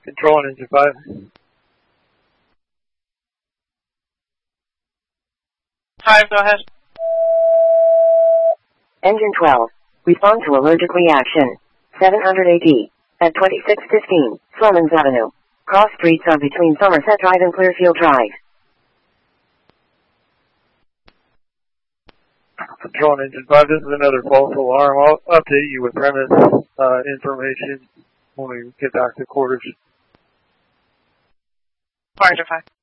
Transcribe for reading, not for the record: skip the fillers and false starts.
Control on engine 5. Hi, go ahead. Engine 12. Respond to allergic reaction. 700 AD. At 2615, Sloman's Avenue. Cross streets are between Somerset Drive and Clearfield Drive. Control on engine 5. This is another false alarm. I'll update you with premise information when we get back to quarters. Quarter 5.